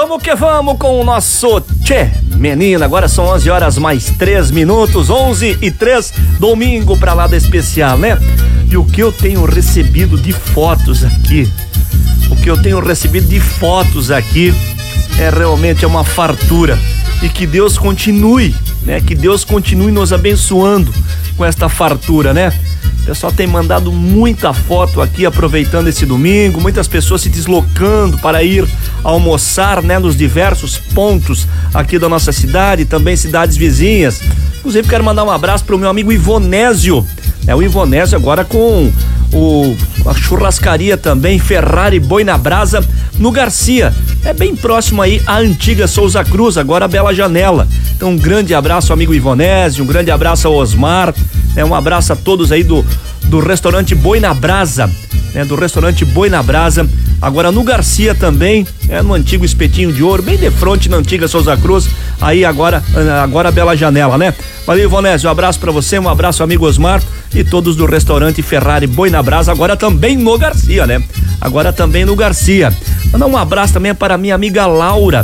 Vamos que vamos com o nosso Tchê Menina. Agora são 11 horas mais 3 minutos, 11:03, domingo pra lá da especial, né? E o que eu tenho recebido de fotos aqui, é realmente uma fartura. E que Deus continue, né? Que Deus continue nos abençoando com esta fartura, né? O pessoal tem mandado muita foto aqui, aproveitando esse domingo, muitas pessoas se deslocando para ir almoçar, né, nos diversos pontos aqui da nossa cidade, também cidades vizinhas. Inclusive quero mandar um abraço para o meu amigo Ivonésio, o Ivonésio agora com a churrascaria também, Ferrari Boi na Brasa, no Garcia, é bem próximo aí à antiga Souza Cruz, agora a Bela Janela. Então um grande abraço ao amigo Ivonésio, um grande abraço ao Osmar, um abraço a todos aí do restaurante Boi na Brasa, do restaurante Boi na Brasa, agora no Garcia também, no antigo Espetinho de Ouro, bem de frente na antiga Souza Cruz, aí agora a Bela Janela, né? Valeu, Ivonésio, um abraço pra você, um abraço ao amigo Osmar e todos do restaurante Ferrari Boi na Brasa, agora também no Garcia, né? Agora também no Garcia. Mandar um abraço também para minha amiga Laura,